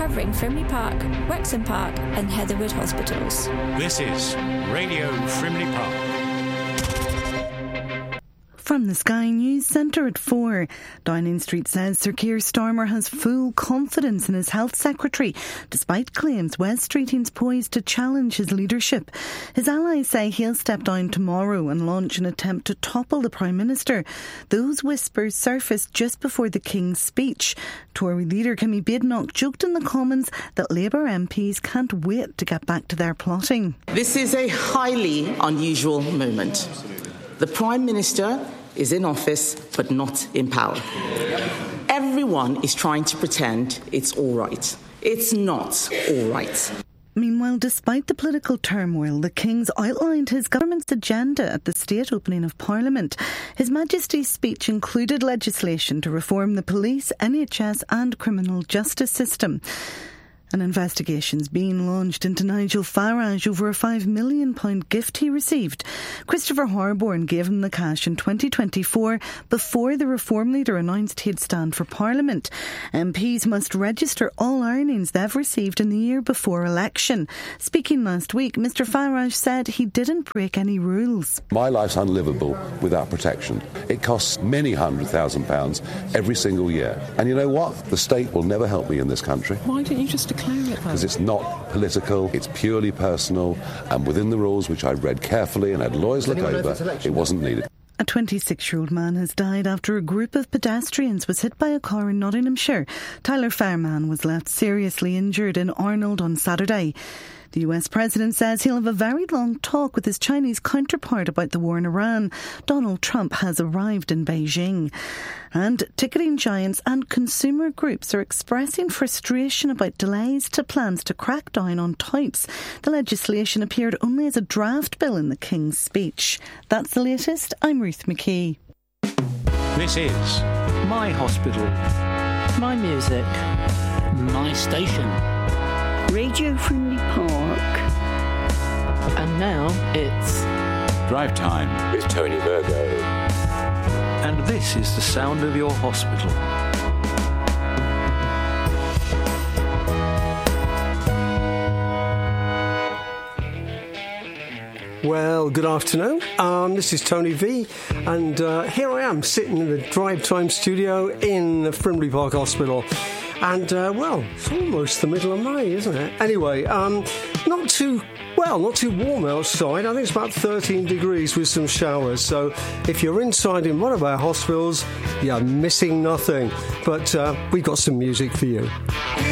covering Frimley Park, Wexham Park and Heatherwood hospitals. This is Radio Frimley Park. From the Sky News Centre at 4, Downing Street says Sir Keir Starmer has full confidence in his Health Secretary, despite claims Wes Streeting's poised to challenge his leadership. His allies say he'll step down tomorrow and launch an attempt to topple the Prime Minister. Those whispers surfaced just before the King's speech. Tory leader Kemi Badenoch joked in the Commons that Labour MPs can't wait to get back to their plotting. This is a highly unusual moment. The Prime Minister is in office but not in power. Everyone is trying to pretend it's all right. It's not all right. Meanwhile, despite the political turmoil, the King's outlined his government's agenda at the state opening of Parliament. His Majesty's speech included legislation to reform the police, NHS and criminal justice system. An investigation's being launched into Nigel Farage over a £5 million gift he received. Christopher Harborne gave him the cash in 2024 before the Reform leader announced he'd stand for Parliament. MPs must register all earnings they've received in the year before election. Speaking last week, Mr Farage said he didn't break any rules. My life's unlivable without protection. It costs many £100,000 every single year. And you know what? The state will never help me in this country. Why don't you just declare it? Because it's not political, it's purely personal, and within the rules, which I read carefully and had lawyers look over, it wasn't needed. A 26-year-old man has died after a group of pedestrians was hit by a car in Nottinghamshire. Tyler Fairman was left seriously injured in Arnold on Saturday. The US President says he'll have a very long talk with his Chinese counterpart about the war in Iran. Donald Trump has arrived in Beijing. And ticketing giants and consumer groups are expressing frustration about delays to plans to crack down on touts. The legislation appeared only as a draft bill in the King's speech. That's the latest. I'm Ruth McKee. This is My Hospital. My music. My station. Radio Frimley Park. And now it's Drive Time with Tony Virgo. And this is the sound of your hospital. Well, good afternoon. This is Tony V, and here I am sitting in the Drive Time studio in the Frimley Park Hospital. And, well, it's almost the middle of May, isn't it? Anyway, not too warm outside. I think it's about 13 degrees with some showers. So if you're inside in one of our hospitals, you're missing nothing. But we've got some music for you.